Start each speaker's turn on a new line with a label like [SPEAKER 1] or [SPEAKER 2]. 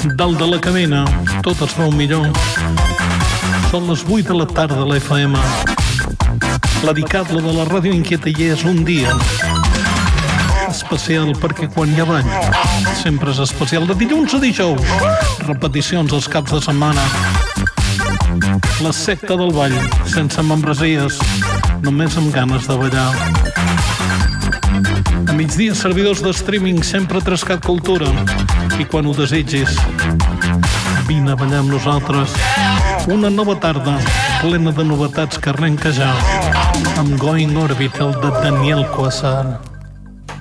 [SPEAKER 1] Dalt de la cabina, tot es veu millor. Són les 8 de la tarda a l'FM. Dedicable de la ràdio inquieta i és un dia especial perquè quan hi ha ball sempre és especial. De dilluns a dijous, repeticions els caps de setmana. La secta del ball, sense membresies, només amb ganes de ballar. A migdia, servidors de streaming, sempre Trascat Cultura. I quan ho desitgis, vine a ballar amb nosaltres. Una nova tarda, plena de novetats que arrenca ja, amb Going Orbital de Daniel Quasar.